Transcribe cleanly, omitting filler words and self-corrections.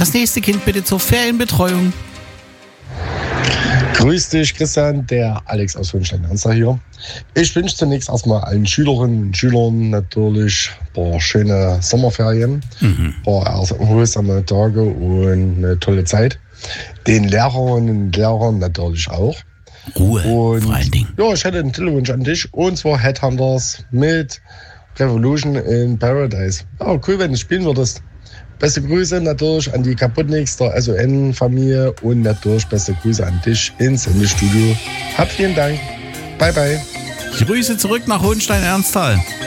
Das nächste Kind bitte zur Ferienbetreuung. Grüß dich, Christian, der Alex aus Hohenstein-Ernstthal hier. Ich wünsche zunächst erstmal allen Schülerinnen und Schülern natürlich ein paar schöne Sommerferien, ein paar erholsame Tage und eine tolle Zeit. Den Lehrerinnen und Lehrern natürlich auch. Ruhe, und, vor allen Dingen. Ja, ich hätte einen Titelwunsch an dich, und zwar Headhunters mit Revolution in Paradise. Ja, cool, wenn du spielen würdest. Beste Grüße natürlich an die Kaputniks der SON-Familie und natürlich beste Grüße an dich ins Sendestudio. Vielen Dank. Bye, bye. Grüße zurück nach Hohenstein-Ernsthal.